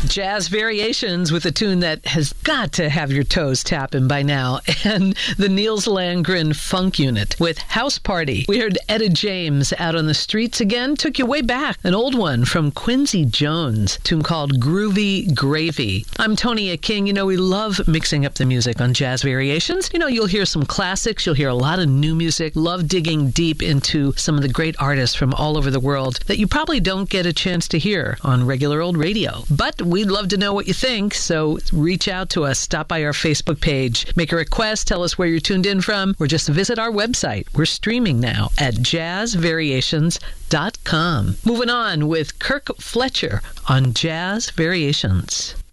Jazz Variations with a tune that has got to have your toes tapping by now. And the Niels Landgren Funk Unit with House Party. We heard Etta James, Out on the Streets Again. Took you way back. An old one from Quincy Jones. A tune called Groovy Gravy. I'm Tonya King. You know, we love mixing up the music on Jazz Variations. You know, you'll hear some classics. You'll hear a lot of new music. Love digging deep into some of the great artists from all over the world that you probably don't get a chance to hear on regular old radio. But we'd love to know what you think, so reach out to us. Stop by our Facebook page. Make a request. Tell us where you're tuned in from, or just visit our website. We're streaming now at jazzvariations.com. Moving on with Kirk Fletcher on Jazz Variations.